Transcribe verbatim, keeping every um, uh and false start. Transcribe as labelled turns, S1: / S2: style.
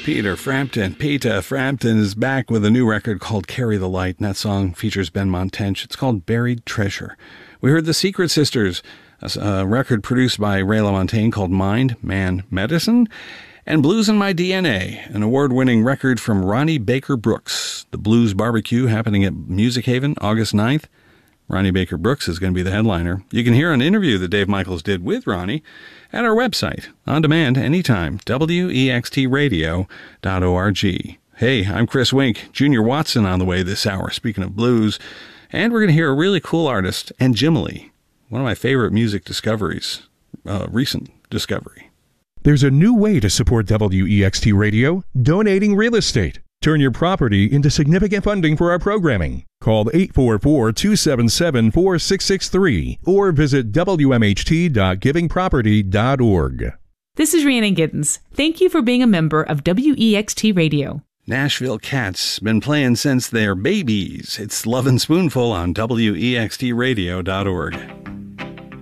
S1: Peter Frampton. Peter Frampton is back with a new record called Carry the Light, and that song features Benmont Tench. It's called Buried Treasure. We heard The Secret Sisters, a, a record produced by Ray LaMontagne called Mind, Man, Medicine, and Blues in My D N A, an award-winning record from Ronnie Baker Brooks. The Blues Barbecue happening at Music Haven August ninth. Ronnie Baker Brooks is going to be the headliner. You can hear an interview that Dave Michaels did with Ronnie at our website, on demand anytime, W E X T radio dot org. Hey, I'm Chris Wink, Junior Watson on the way this hour, speaking of blues, and we're going to hear a really cool artist, Anjimile, one of my favorite music discoveries, uh, recent discovery.
S2: There's a new way to support W E X T Radio, donating real estate. Turn your property into significant funding for our programming. Call eight four four, two seven seven, four six six three or visit W M H T dot giving property dot org.
S3: This is Rhiannon Giddens. Thank you for being a member of W E X T Radio.
S1: Nashville Cats, been playing since they're babies. It's Love and Spoonful on W E X T radio dot org.